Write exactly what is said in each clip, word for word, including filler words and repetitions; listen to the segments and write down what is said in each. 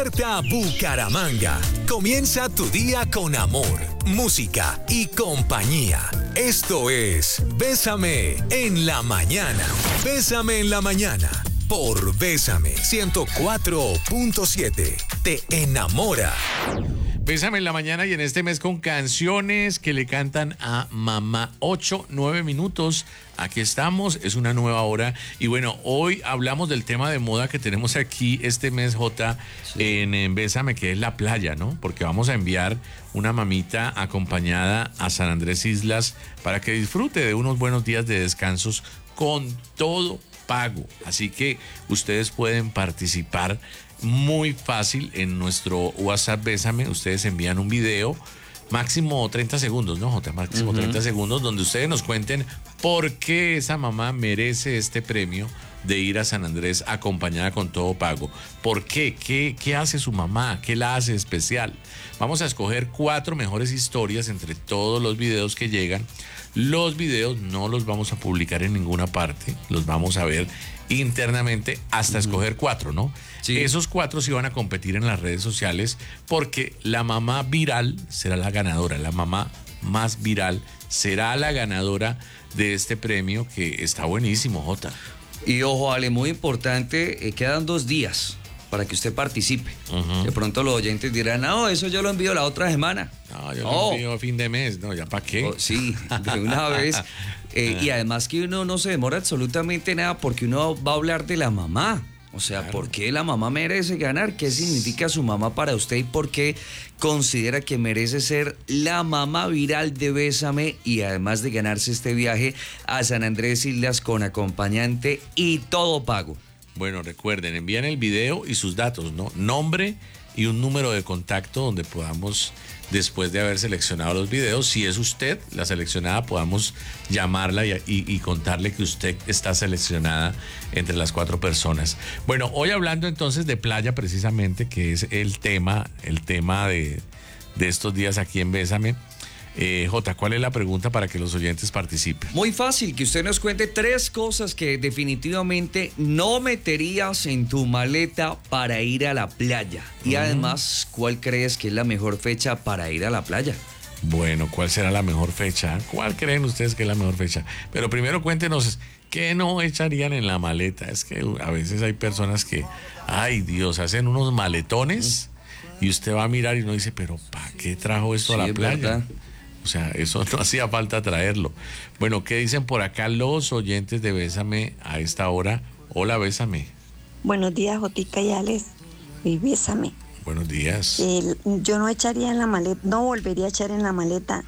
Bucaramanga. Comienza tu día con amor, música y compañía. Esto es Bésame en la mañana. Bésame en la mañana por Bésame ciento cuatro punto siete. Te enamora. Bésame en la mañana y en este mes con canciones que le cantan a mamá. Ocho, nueve minutos. Aquí estamos, es una nueva hora. Y bueno, hoy hablamos del tema de moda que tenemos aquí este mes, J, sí. en, en Bésame, que es la playa, ¿no? Porque vamos a enviar una mamita acompañada a San Andrés Islas para que disfrute de unos buenos días de descansos con todo pago. Así que ustedes pueden participar muy fácil en nuestro WhatsApp Bésame. Ustedes envían un video, máximo treinta segundos, ¿no, Jota? Máximo uh-huh. treinta segundos, donde ustedes nos cuenten por qué esa mamá merece este premio de ir a San Andrés acompañada con todo pago. ¿Por qué? ¿Qué, qué hace su mamá? ¿Qué la hace especial? Vamos a escoger cuatro mejores historias entre todos los videos que llegan. Los videos no los vamos a publicar en ninguna parte, los vamos a ver internamente hasta uh-huh. escoger cuatro, ¿no? Sí. Esos cuatro sí van a competir en las redes sociales porque la mamá viral será la ganadora, la mamá más viral será la ganadora de este premio que está buenísimo, Jota. Y ojo, Ale, muy importante, eh, quedan dos días para que usted participe. Uh-huh. De pronto los oyentes dirán, no, eso yo lo envío la otra semana. No, yo oh. lo envío a fin de mes, no, ¿ya para qué? Oh, sí, de una vez. Eh, y además que uno no se demora absolutamente nada porque uno va a hablar de la mamá. O sea, claro. ¿Por qué la mamá merece ganar? ¿Qué significa su mamá para usted y por qué considera que merece ser la mamá viral de Bésame y además de ganarse este viaje a San Andrés Islas con acompañante y todo pago? Bueno, recuerden, envían el video y sus datos, ¿no? Nombre y un número de contacto donde podamos, después de haber seleccionado los videos, si es usted la seleccionada, podamos llamarla y, y, y contarle que usted está seleccionada entre las cuatro personas. Bueno, hoy hablando entonces de playa precisamente, que es el tema, el tema de, de estos días aquí en Bésame. Eh, Jota, ¿cuál es la pregunta para que los oyentes participen? Muy fácil, que usted nos cuente tres cosas que definitivamente no meterías en tu maleta para ir a la playa. Y uh-huh. además, ¿cuál crees que es la mejor fecha para ir a la playa? Bueno, ¿cuál será la mejor fecha? ¿Cuál creen ustedes que es la mejor fecha? Pero primero cuéntenos, ¿qué no echarían en la maleta? Es que a veces hay personas que, ay Dios, hacen unos maletones uh-huh. y usted va a mirar y uno dice, pero ¿para qué trajo esto sí, a la playa? ¿Verdad? O sea, eso no hacía falta traerlo. Bueno, ¿qué dicen por acá los oyentes de Bésame a esta hora? Hola, Bésame. Buenos días, Jotica y Alex. Y Bésame. Buenos días. Eh, yo no echaría en la maleta, no volvería a echar en la maleta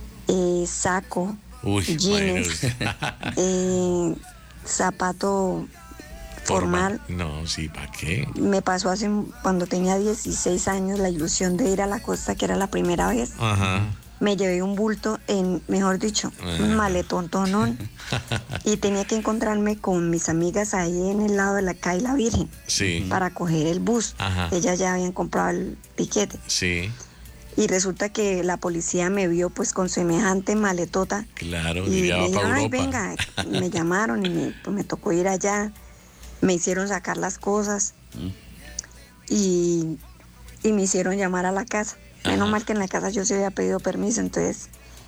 eh, saco, Uy, jeans, eh, zapato formal. formal. No, sí, ¿para qué? Me pasó hace cuando tenía dieciséis años la ilusión de ir a la costa, que era la primera vez. Ajá. Me llevé un bulto en, mejor dicho, un maletón tonón y tenía que encontrarme con mis amigas ahí en el lado de la calle La Virgen sí. para coger el bus. Ajá. Ellas ya habían comprado el tiquete. Sí. Y resulta que la policía me vio pues con semejante maletota. Claro, y ya me va dijeron, para ay, Europa. venga, me llamaron y me, pues, me tocó ir allá. Me hicieron sacar las cosas mm. y, y me hicieron llamar a la casa. Menos mal que en la casa yo sí había pedido permiso, entonces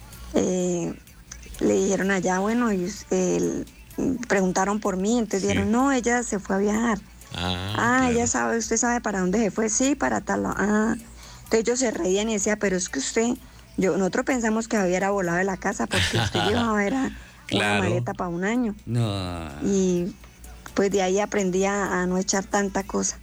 eh, le dijeron allá, bueno, y eh, preguntaron por mí, entonces sí. dijeron, no, ella se fue a viajar. Ah, ah claro. ella sabe, usted sabe para dónde se fue, sí, para tal lado. Ah, entonces ellos se reían y decían, pero es que usted, yo nosotros pensamos que hubiera volado de la casa porque usted llevaba era claro. una maleta para un año. No. Y pues de ahí aprendí a, a no echar tanta cosa,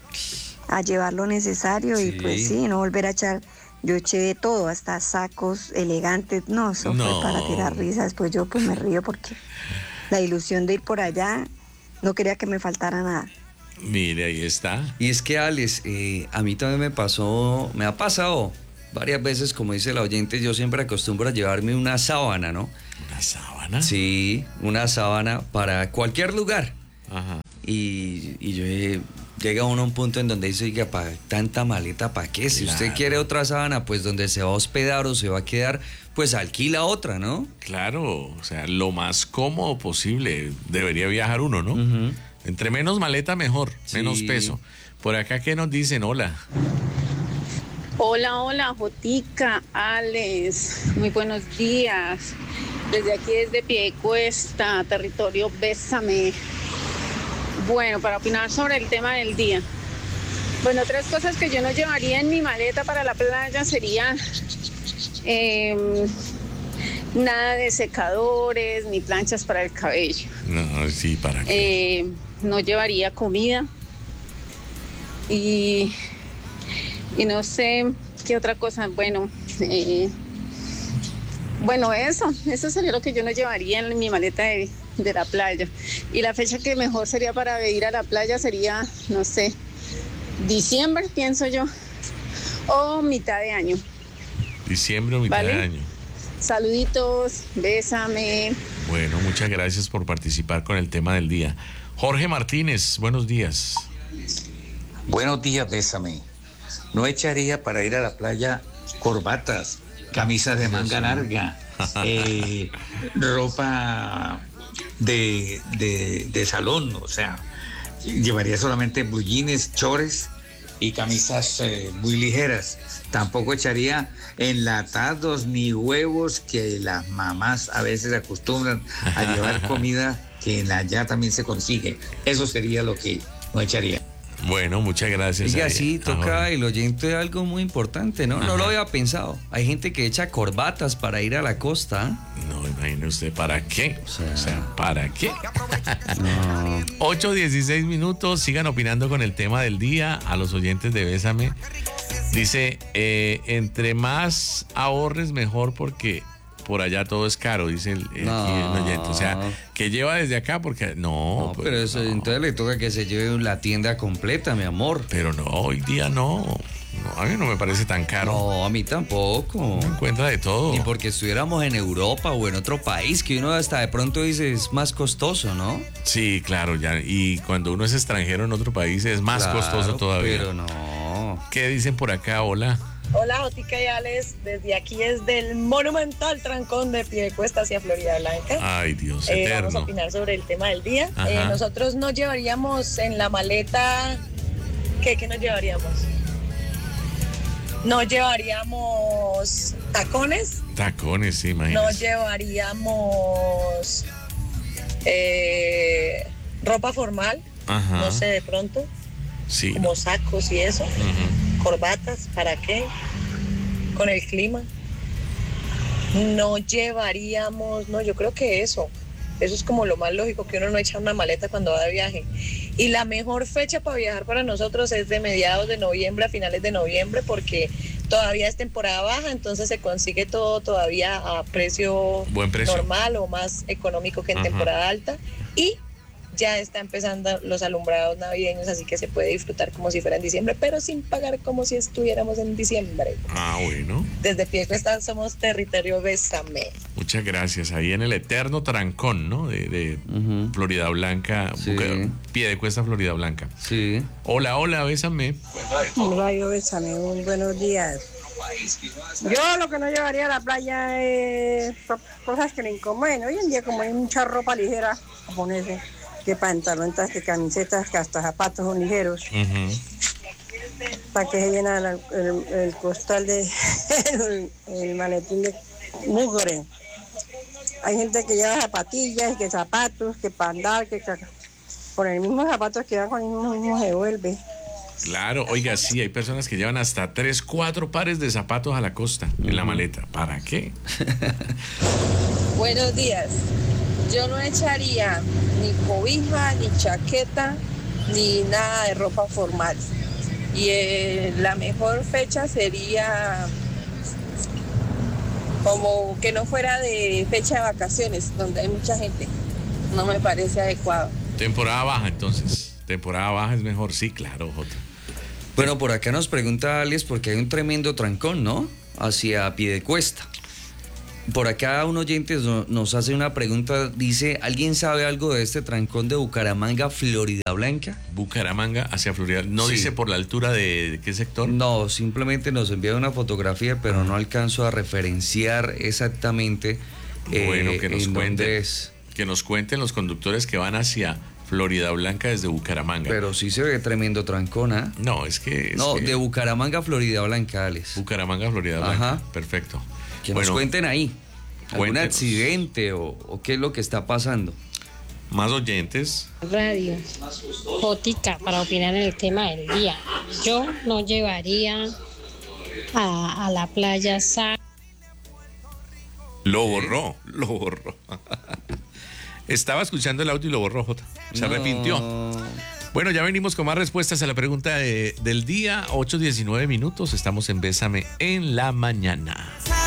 a llevar lo necesario sí. y pues sí, no volver a echar. Yo eché de todo, hasta sacos elegantes, no, eso no. fue para tirar risas, pues yo pues me río porque la ilusión de ir por allá, no quería que me faltara nada. Mire, ahí está. Y es que, Alex, eh, a mí también me pasó, me ha pasado varias veces, como dice la oyente, yo siempre acostumbro a llevarme una sábana, ¿no? ¿Una sábana? Sí, una sábana para cualquier lugar. Ajá. Y, y yo eh, llega uno a un punto en donde dice, oiga, ¿para tanta maleta para qué? Si claro. usted quiere otra sábana, pues donde se va a hospedar o se va a quedar, pues alquila otra, ¿no? Claro, o sea, lo más cómodo posible debería viajar uno, ¿no? Uh-huh. Entre menos maleta, mejor, sí. menos peso. Por acá, ¿qué nos dicen? Hola. Hola, hola, Jotica, Alex, muy buenos días. Desde aquí, desde Piedecuesta, territorio Bésame. Bueno, para opinar sobre el tema del día. Bueno, tres cosas que yo no llevaría en mi maleta para la playa sería eh, nada de secadores ni planchas para el cabello. No, sí, ¿para qué? Eh, no llevaría comida y, y no sé qué otra cosa. Bueno, eh, bueno, eso, eso sería lo que yo no llevaría en mi maleta de, de la playa. Y la fecha que mejor sería para ir a la playa sería, no sé, diciembre, pienso yo, o mitad de año. Diciembre o mitad ¿Vale? de año. Saluditos, bésame. Bueno, muchas gracias por participar con el tema del día. Jorge Martínez, buenos días. Buenos días, bésame. No echaría para ir a la playa corbatas, camisas de manga larga, eh, ropa de, de, de salón, o sea, llevaría solamente blue jeans, chores y camisas eh, muy ligeras. Tampoco echaría enlatados ni huevos que las mamás a veces acostumbran a llevar comida que en allá también se consigue. Eso sería lo que no echaría. Bueno, muchas gracias. Y ahí. así toca Ahora. el oyente algo muy importante, ¿no? Ajá. No lo había pensado. Hay gente que echa corbatas para ir a la costa. No, imagine usted, ¿para qué? O sea, O sea, ¿para qué? No. ocho dieciséis minutos, sigan opinando con el tema del día a los oyentes de Bésame. Dice, eh, entre más ahorres mejor porque por allá todo es caro, dice el, el- No. aquí el oyente. O sea, que lleva desde acá porque no. No, pues, pero eso, no. entonces le toca que se lleve la tienda completa, mi amor. Pero no, hoy día no. No, a mí no me parece tan caro. No, a mí tampoco. Uno encuentra de todo. Ni porque estuviéramos en Europa o en otro país, que uno hasta de pronto dice es más costoso, ¿no? Sí, claro, ya. Y cuando uno es extranjero en otro país es más Claro, costoso todavía. Pero no. ¿Qué dicen por acá? Hola. Hola, Jotica y Alex, desde aquí es del monumental trancón de Piedecuesta hacia Florida Blanca. Ay, Dios, Eh, eterno. vamos a opinar sobre el tema del día. Ajá. Eh, nosotros no llevaríamos en la maleta, ¿qué, qué nos llevaríamos? No llevaríamos tacones, Tacones, sí, no imagínese. llevaríamos eh, ropa formal, Ajá. no sé, de pronto, Sí. como sacos y eso. Ujú. Corbatas, ¿para qué? Con el clima. No llevaríamos, no, yo creo que eso, eso es como lo más lógico, que uno no echa una maleta cuando va de viaje. Y la mejor fecha para viajar para nosotros es de mediados de noviembre a finales de noviembre, porque todavía es temporada baja, entonces se consigue todo todavía a precio, Buen precio. normal o más económico que en Ajá. temporada alta. Y ya está empezando los alumbrados navideños, así que se puede disfrutar como si fuera en diciembre, pero sin pagar como si estuviéramos en diciembre. Ah, bueno. Desde Piedecuesta somos territorio Bésame. Muchas gracias. Ahí en el eterno trancón, ¿no? De, de Ujú. Florida Blanca. Sí. Buca- Piedecuesta, Florida Blanca. Sí. Hola, hola, bésame. Radio Bésame, muy buenos días. Yo lo que no llevaría a la playa es so- cosas que le incomoden. Hoy en día como hay mucha ropa ligera, a ponerse que pantalones, que camisetas, que hasta zapatos son ligeros, Ujú. para que se llena la- el, el costal de el, el maletín de mugre. Hay gente que lleva zapatillas, que zapatos, que pandal, que ca- con el mismo zapato que va con el mismo, mismo se vuelve. Claro, oiga, sí, hay personas que llevan hasta tres, cuatro pares de zapatos a la costa en la maleta. ¿Para qué? Buenos días. Yo no echaría ni cobija, ni chaqueta, ni nada de ropa formal. Y eh, la mejor fecha sería como que no fuera de fecha de vacaciones, donde hay mucha gente. No me parece adecuado. Temporada baja, entonces. Temporada baja es mejor, sí, claro, Jota. Bueno, por acá nos pregunta Alex porque hay un tremendo trancón, ¿no? Hacia Piedecuesta. Por acá un oyente no- nos hace una pregunta, dice, ¿alguien sabe algo de este trancón de Bucaramanga, Florida Blanca? Bucaramanga hacia Florida. ¿No Sí. dice por la altura de, de qué sector? No, simplemente nos envía una fotografía, pero no alcanzo a referenciar exactamente eh, Bueno, que nos en cuenten. dónde es. Que nos cuenten los conductores que van hacia Florida Blanca desde Bucaramanga. Pero sí se ve tremendo trancón, ¿ah? No, es que... Es no, que... de Bucaramanga a Florida Blanca, Alex. Bucaramanga, Florida Blanca. Ajá. Perfecto. Que bueno, nos cuenten ahí. ¿Algún cuéntenos. accidente o, o qué es lo que está pasando? Más oyentes. Radio, Jotica, para opinar en el tema del día. Yo no llevaría a, a la playa Sa. Lo borró, lo borró. Estaba escuchando el audio y lo borró, Jota. Se No. arrepintió. Bueno, ya venimos con más respuestas a la pregunta de- del día. ocho diecinueve minutos. Estamos en Bésame en la mañana.